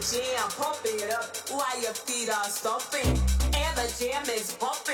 Jam, pump it up while your feet are stomping. And the jam is pumping.